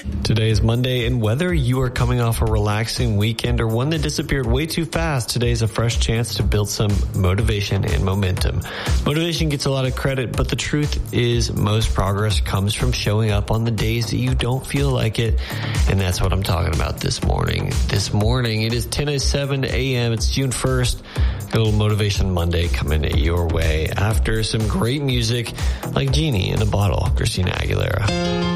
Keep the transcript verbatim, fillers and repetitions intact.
Today is Monday, and whether you are coming off a relaxing weekend or one that disappeared way too fast, today's a fresh chance to build some motivation and momentum. Motivation gets a lot of credit, but the truth is most progress comes from showing up on the days that you don't feel like it, and that's what I'm talking about this morning. This morning, it is ten oh seven a.m. It's June first. A little Motivation Monday coming your way after some great music like Genie in a Bottle, Christina Aguilera.